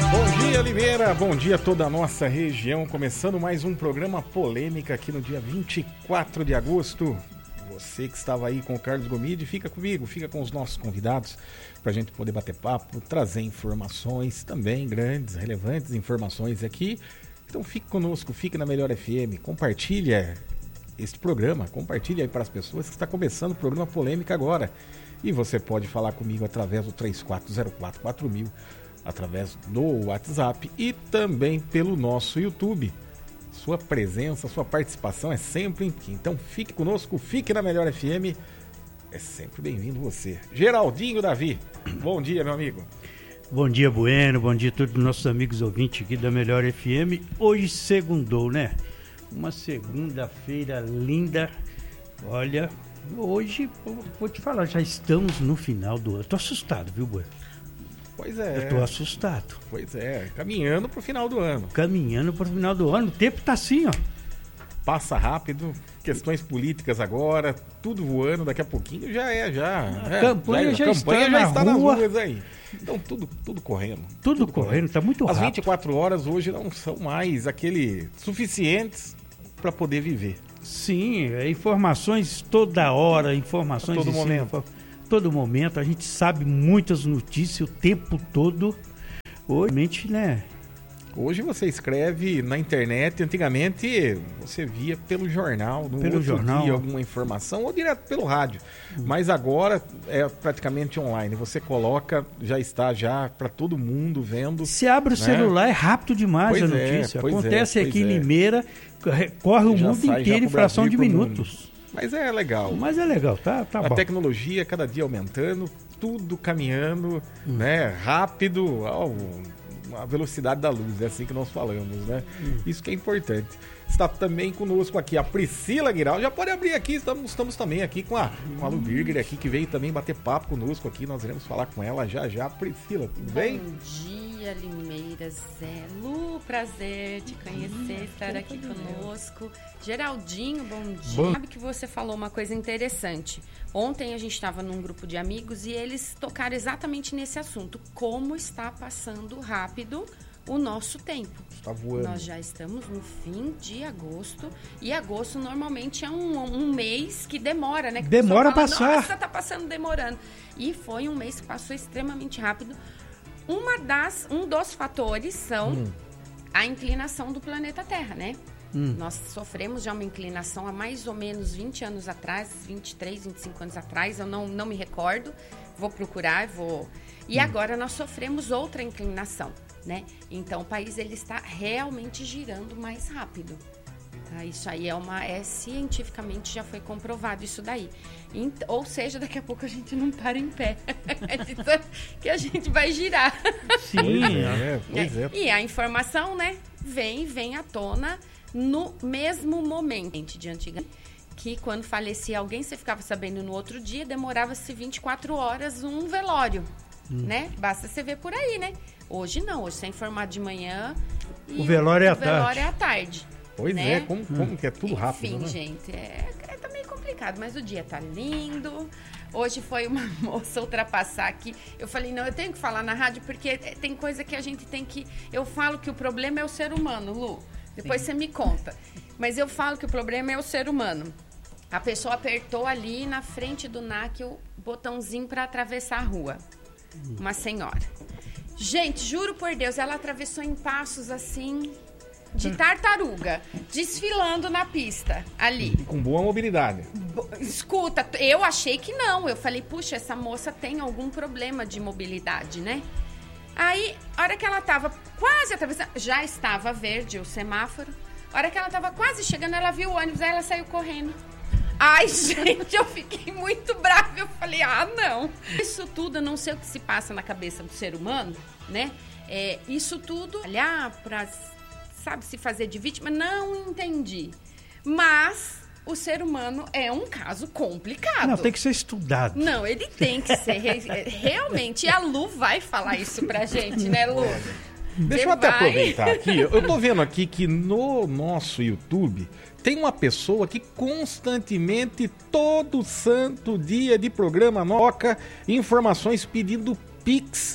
Bom dia, Limeira. Bom dia a toda a nossa região. Começando mais um programa Polêmica aqui no dia 24 de agosto. Você que estava aí com o Carlos Gomide, fica comigo, fica com os nossos convidados para a gente poder bater papo, trazer informações também grandes, relevantes informações aqui. Então fique conosco, fique na Melhor FM, compartilha este programa, compartilha aí para as pessoas que está começando o programa Polêmica agora. E você pode falar comigo através do 34044000, através do WhatsApp e também pelo nosso YouTube. Sua presença, sua participação é sempre aqui. Então fique conosco, fique na Melhor FM. É sempre bem-vindo você. Geraldinho Davi, bom dia, meu amigo. Bom dia, Bueno, bom dia a todos os nossos amigos ouvintes aqui da Melhor FM. Hoje segundou, né? Uma segunda-feira linda. Olha, hoje, vou te falar, já estamos no final do ano. Tô assustado, viu, Bueno? Pois é. Eu tô assustado. Pois é, caminhando pro final do ano. Caminhando pro final do ano, o tempo tá assim, ó. Passa rápido, questões políticas agora, tudo voando, daqui a pouquinho já é. A campanha já está na nas rua. ruas aí. Então tudo correndo. Tudo correndo, tá muito rápido. As 24 horas hoje não são mais suficientes para poder viver. Sim, informações toda hora, informações a todo em cima, momento. Todo momento, a gente sabe muitas notícias o tempo todo. Hoje, né? Hoje você escreve na internet, antigamente você via pelo jornal, dia alguma informação ou direto pelo rádio. Mas agora é praticamente online. Você coloca, já está para todo mundo vendo. Se abre o celular, é rápido demais a notícia. Acontece aqui em Limeira, corre o mundo inteiro em fração de minutos. Mas é legal. Tá bom. A tecnologia cada dia aumentando, tudo caminhando, né? Rápido, a velocidade da luz, é assim que nós falamos, né? Isso que é importante. Está também conosco aqui a Priscila Guiral. Já pode abrir aqui, estamos também aqui com a Lu Birger aqui, que veio também bater papo conosco aqui. Nós iremos falar com ela já. Priscila, tudo bem? Bom dia, Limeira, Zé. Lu, prazer te conhecer, estar aqui conosco. Geraldinho, bom dia. Sabe que você falou uma coisa interessante. Ontem a gente estava num grupo de amigos e eles tocaram exatamente nesse assunto. Como está passando rápido o nosso tempo. Está voando. Nós já estamos no fim de agosto. E agosto normalmente é um mês que demora, né? Que demora a fala, passar. Nossa, tá passando demorando. E foi um mês que passou extremamente rápido. Um dos fatores são a inclinação do planeta Terra, né? Nós sofremos já uma inclinação há mais ou menos 20 anos atrás, 23, 25 anos atrás, eu não me recordo, vou procurar, E agora nós sofremos outra inclinação, né? Então o país ele está realmente girando mais rápido. Tá? Isso aí cientificamente já foi comprovado isso daí. Ou seja, daqui a pouco a gente não para em pé. Que a gente vai girar. Sim, pois é. E a informação, né, vem à tona no mesmo momento de antigamente, que quando falecia alguém, você ficava sabendo no outro dia, demorava-se 24 horas um velório, né? Basta você ver por aí, né? Hoje não, hoje você é informado de manhã e o velório é à tarde. Pois né? é, como que é tudo rápido, Enfim, né? gente, tá meio complicado, mas o dia tá lindo. Hoje foi uma moça ultrapassar aqui. Eu falei, não, eu tenho que falar na rádio, porque tem coisa que a gente tem que... Eu falo que o problema é o ser humano, Lu. Depois você me conta. Mas eu falo que o problema é o ser humano. A pessoa apertou ali na frente do NAC o botãozinho para atravessar a rua. Uma senhora. Gente, juro por Deus, ela atravessou em passos assim, de tartaruga, desfilando na pista ali. Com boa mobilidade. Escuta, eu achei que não. Eu falei, puxa, essa moça tem algum problema de mobilidade, né? Aí, a hora que ela tava quase atravessando, já estava verde o semáforo. A hora que ela tava quase chegando, ela viu o ônibus, aí ela saiu correndo. Ai, gente, eu fiquei muito brava. Eu falei, não. Isso tudo, eu não sei o que se passa na cabeça do ser humano, né? Isso tudo, olhar pra, sabe, se fazer de vítima, não entendi. Mas o ser humano é um caso complicado. Não, tem que ser estudado. Não, ele tem que ser realmente. E a Lu vai falar isso pra gente, né, Lu? Deixa eu até aproveitar aqui. Eu tô vendo aqui que no nosso YouTube tem uma pessoa que constantemente, todo santo dia de programa, toca informações pedindo Pix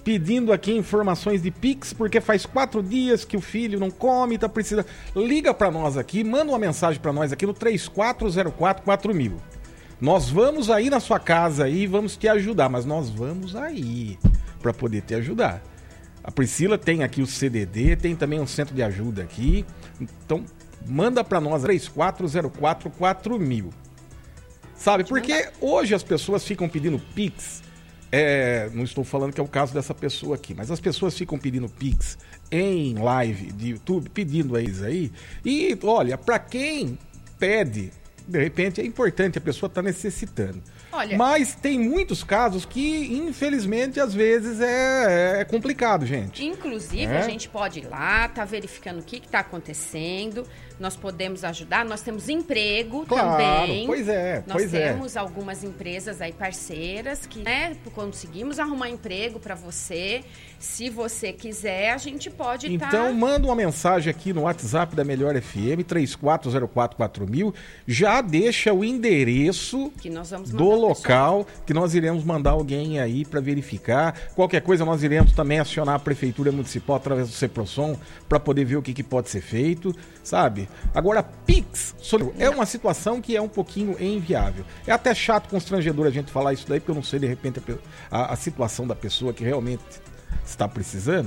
pedindo aqui informações de Pix, porque faz 4 dias que o filho não come, tá precisando. Liga para nós aqui, manda uma mensagem para nós aqui no 34044000. Nós vamos aí na sua casa aí, vamos te ajudar, mas nós vamos aí para poder te ajudar. A Priscila tem aqui o CDD, tem também um centro de ajuda aqui. Então, manda para nós 34044000. Sabe, porque hoje as pessoas ficam pedindo Pix. Não estou falando que é o caso dessa pessoa aqui, mas as pessoas ficam pedindo Pix em live de YouTube, pedindo a eles aí. E olha, para quem pede, de repente é importante, a pessoa está necessitando. Olha, mas tem muitos casos que, infelizmente, às vezes é complicado, gente. Inclusive, a gente pode ir lá, tá verificando o que está acontecendo, nós podemos ajudar, nós temos emprego também. Pois é, nós temos algumas empresas aí parceiras que, conseguimos arrumar emprego para você. Se você quiser, a gente pode Então, manda uma mensagem aqui no WhatsApp da Melhor FM, 34044000, já deixa o endereço que nós vamos do local, que nós iremos mandar alguém aí para verificar. Qualquer coisa, nós iremos também acionar a Prefeitura Municipal através do Ceprosom para poder ver o que pode ser feito, sabe? Agora, Pix é uma situação que é um pouquinho inviável. É até chato, constrangedor a gente falar isso daí, porque eu não sei, de repente, a situação da pessoa que realmente está precisando.